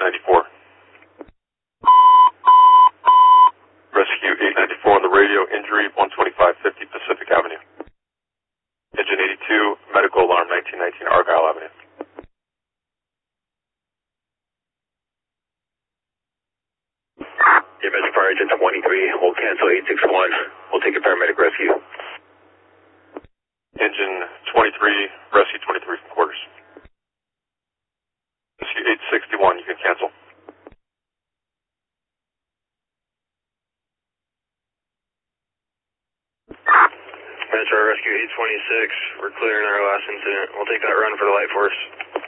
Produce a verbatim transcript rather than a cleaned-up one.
ninety-four. Rescue eight ninety-four on the radio, injury one twenty-five fifty Pacific Avenue. Engine eighty-two, medical alarm nineteen nineteen Argyle Avenue. Yeah, Mister Fire Engine twenty-three, we'll cancel eight six one. We'll take a paramedic rescue. Engine twenty-three, rescue twenty-three from quarters. Rescue eight sixty-one, you can cancel. Metro Rescue eight twenty-six, we're clearing our last incident. We'll take that run for the light force.